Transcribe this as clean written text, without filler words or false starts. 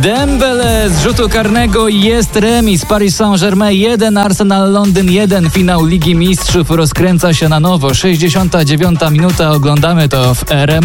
Dembele z rzutu karnego, jest remis. Paris Saint-Germain 1, Arsenal Londyn 1. Finał Ligi Mistrzów rozkręca się na nowo. 69. minuta, oglądamy to w RMF.